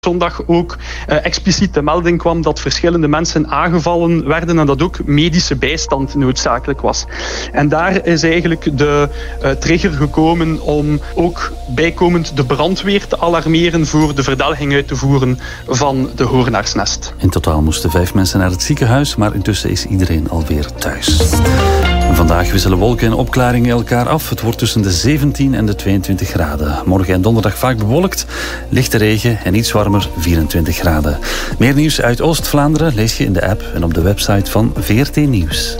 zondag ook expliciet de melding kwam dat verschillende mensen aangevallen werden en dat ook medische bijstand noodzakelijk was. En daar is eigenlijk de trigger gekomen om ook bijkomend de brandweer te alarmeren voor de verdelging uit te voeren van de hoornaarsnest. In totaal moesten 5 mensen naar het ziekenhuis, maar intussen is iedereen alweer thuis. Vandaag wisselen wolken en opklaringen elkaar af. Het wordt tussen de 17 en de 22 graden. Morgen en donderdag vaak bewolkt, lichte regen en iets warmer, 24 graden. Meer nieuws uit Oost-Vlaanderen lees je in de app en op de website van VRT Nieuws.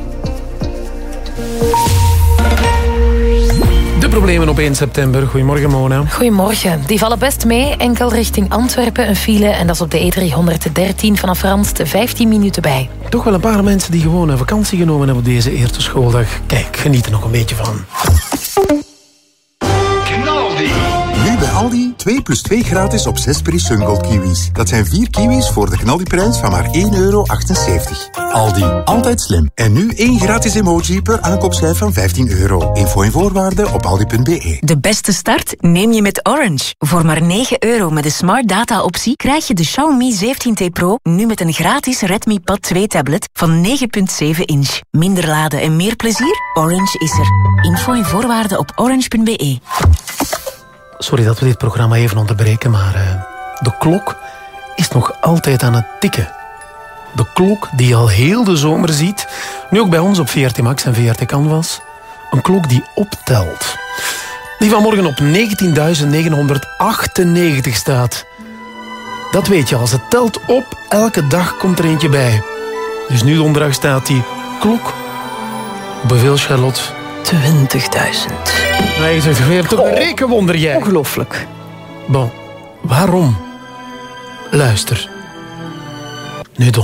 De problemen op 1 september. Goedemorgen, Mona. Goedemorgen. Die vallen best mee. Enkel richting Antwerpen een file. En dat is op de E313 vanaf Randst 15 minuten bij. Toch wel een paar mensen die gewoon een vakantie genomen hebben op deze eerste schooldag. Kijk, geniet er nog een beetje van. Nu bij Aldi 2 plus 2 gratis op 6 Peri Sungold kiwis. Dat zijn 4 kiwis voor de knaldiprijs van maar €1,78. Aldi, altijd slim. En nu 1 gratis emoji per aankoopschijf van €15. Info en voorwaarden op aldi.be. De beste start neem je met Orange. Voor maar €9 met de Smart Data optie krijg je de Xiaomi 17T Pro nu met een gratis Redmi Pad 2 tablet van 9,7 inch. Minder laden en meer plezier? Orange is er. Info en voorwaarden op orange.be. Sorry dat we dit programma even onderbreken, maar de klok is nog altijd aan het tikken. De klok die je al heel de zomer ziet, nu ook bij ons op VRT Max en VRT Canvas. Een klok die optelt. Die vanmorgen op 19.998 staat. Dat weet je, als het telt op, elke dag komt er eentje bij. Dus nu donderdag staat die klok op hoeveel, Charlotte? 20.000. Nee, je zegt weer toch een rekenwonder, jij. Ongelooflijk. Bon, waarom? Luister.